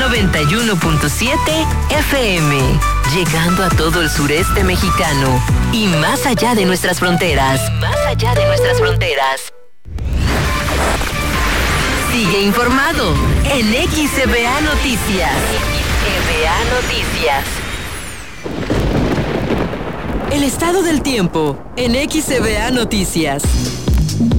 91.7 FM, llegando a todo el sureste mexicano y más allá de nuestras fronteras. Sigue informado en XCBA Noticias. El estado del tiempo en XCBA Noticias.